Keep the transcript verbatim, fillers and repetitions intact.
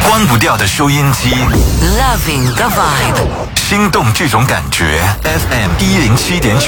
关不掉的收音机 Loving the vibe， 心动这种感觉 F M 一零七点九